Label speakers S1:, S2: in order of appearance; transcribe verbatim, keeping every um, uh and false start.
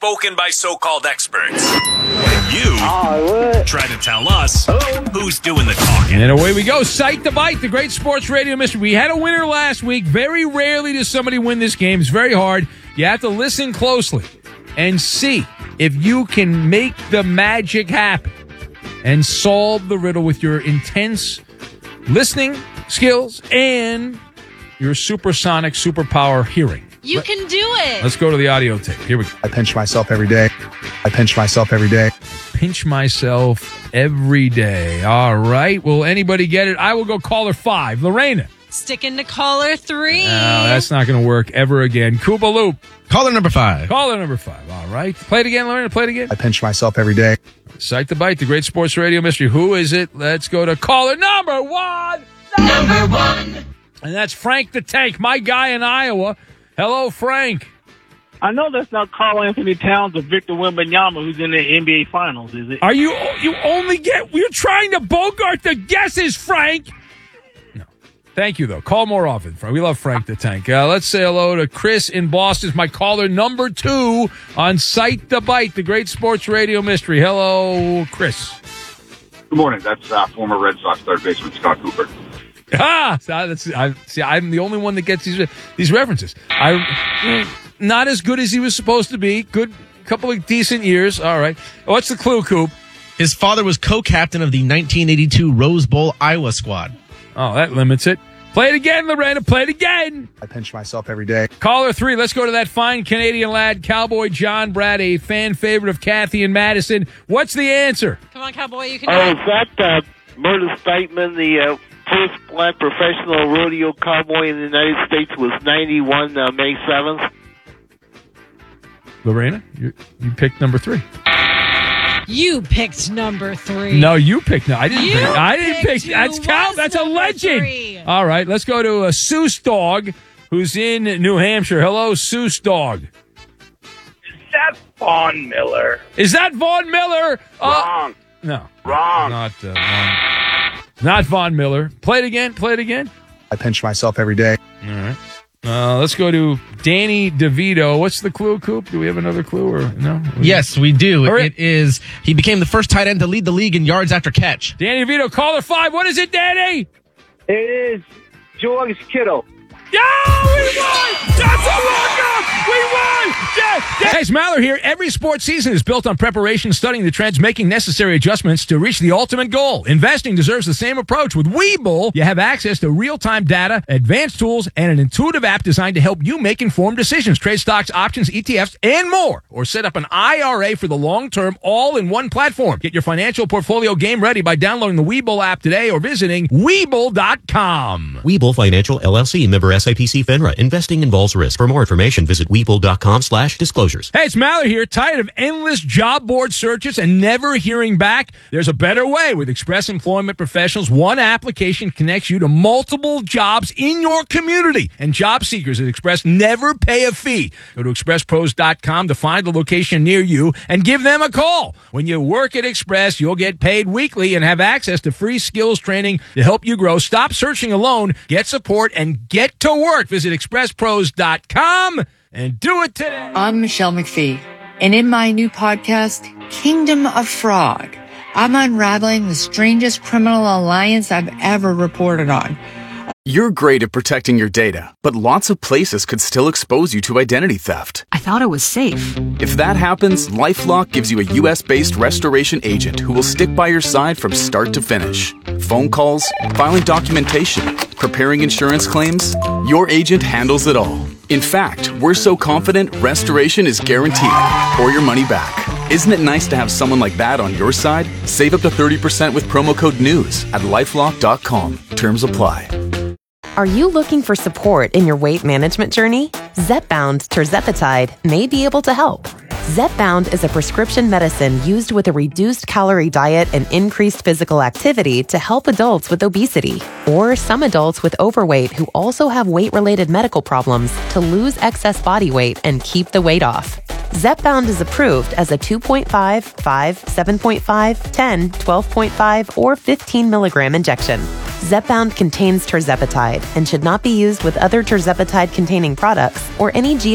S1: spoken by so-called experts. And you
S2: Oh,
S1: try to tell us who's doing the talking.
S3: And away we go. Cite the Bite, the great sports radio mystery. We had a winner last week. Very rarely does somebody win this game. It's very hard. You have to listen closely and see if you can make the magic happen and solve the riddle with your intense listening skills and your supersonic superpower hearing.
S4: You can do it.
S3: Let's go to the audio tape. Here we go.
S5: I pinch myself every day. I pinch myself every day.
S3: Pinch myself every day. All right. Will anybody get it? I will go caller five. Lorena.
S4: Sticking to caller three.
S3: No, that's not going to work ever again. Koopa Loop.
S6: Caller number five.
S3: Caller number five. All right. Play it again, Lorena. Play it again.
S5: I pinch myself every day.
S3: Cite the Bite, the great sports radio mystery. Who is it? Let's go to caller number one.
S7: Number one.
S3: And that's Frank the Tank, my guy in Iowa. Hello, Frank.
S2: I know that's not Carl Anthony Towns or Victor Wembanyama who's in the N B A Finals, is it?
S3: Are you, you only get, you're trying to bogart the guesses, Frank. No. Thank you, though. Call more often, Frank. We love Frank the Tank. Uh, let's say hello to Chris in Boston, my caller number two on Cite the Bite, the great sports radio mystery. Hello, Chris.
S8: Good morning. That's uh, former Red Sox third baseman Scott Cooper.
S3: Ah, so that's, I, see, I'm the only one that gets these these references. I not as good as he was supposed to be. Good, couple of decent years. All right. What's the clue, Coop?
S6: His father was co-captain of the nineteen eighty-two Rose Bowl Iowa squad.
S3: Oh, that limits it. Play it again, Lorena. Play it again.
S5: I pinch myself every day.
S3: Caller three. Let's go to that fine Canadian lad, Cowboy John Brad, a fan favorite of Kathy and Madison. What's the answer?
S4: Come on, Cowboy. You can
S2: Oh,
S4: do
S2: is that uh, Murder Statement, the uh, first black professional rodeo cowboy in the United States, was ninety-one, uh, May seventh?
S3: Lorena, you, you picked number three.
S4: You picked number three.
S3: No, you picked. No, I didn't
S4: You
S3: pick. I didn't
S4: picked
S3: pick. That's
S4: who
S3: Cal.
S4: was
S3: That's a
S4: number
S3: legend.
S4: three.
S3: All right, let's go to a Seuss Dog, who's in New Hampshire. Hello, Seuss Dog.
S2: That's Vaughn Miller.
S3: Is that Vaughn Miller? Uh,
S2: Wrong.
S3: no,
S2: Wrong.
S3: not uh, Vaughn. Not Vaughn Miller. Play it again. Play it again.
S5: I pinch myself every day.
S3: All right. Uh, let's go to Danny DeVito. What's the clue, Coop? Do we have another clue or no?
S6: Yes, we do.
S3: All right.
S6: It is, he became the first tight end to lead the league in yards after catch.
S3: Danny DeVito, caller five. What is it, Danny?
S2: It is George Kittle.
S3: Yeah, we won! That's a walk-off! We won! Yeah, yeah. Guys, Maller here. Every sports season is built on preparation, studying the trends, making necessary adjustments to reach the ultimate goal. Investing deserves the same approach. With Webull, you have access to real-time data, advanced tools, and an intuitive app designed to help you make informed decisions. Trade stocks, options, E T Fs, and more. Or set up an I R A for the long term, all in one platform. Get your financial portfolio game ready by downloading the Webull app today or visiting Webull dot com.
S9: Webull Financial, L L C, member S I P C FINRA. Investing involves risk. For more information, visit Webull dot com slash disclosures.
S3: Hey, it's Maller here. Tired of endless job board searches and never hearing back? There's a better way. With Express Employment Professionals, one application connects you to multiple jobs in your community. And job seekers at Express never pay a fee. Go to express pros dot com to find the location near you and give them a call. When you work at Express, you'll get paid weekly and have access to free skills training to help you grow. Stop searching alone. Get support and get to work. Visit express pros dot com and do it today.
S10: I'm Michelle McPhee, and in my new podcast, Kingdom of Fraud, I'm unraveling the strangest criminal alliance I've ever reported on.
S11: You're great at protecting your data, but lots of places could still expose you to identity theft.
S12: I thought it was safe.
S11: If that happens, LifeLock gives you a U S-based restoration agent who will stick by your side from start to finish. Phone calls, filing documentation, preparing insurance claims, your agent handles it all. In fact, we're so confident restoration is guaranteed or your money back. Isn't it nice to have someone like that on your side? Save up to thirty percent with promo code NEWS at lifelock dot com. Terms apply.
S13: Are you looking for support in your weight management journey? Zepbound tirzepatide may be able to help. Zepbound is a prescription medicine used with a reduced calorie diet and increased physical activity to help adults with obesity or some adults with overweight who also have weight-related medical problems to lose excess body weight and keep the weight off. Zepbound is approved as a two point five, five, seven point five, ten, twelve point five, or fifteen milligram injection. Zepbound contains tirzepatide and should not be used with other tirzepatide-containing products or any G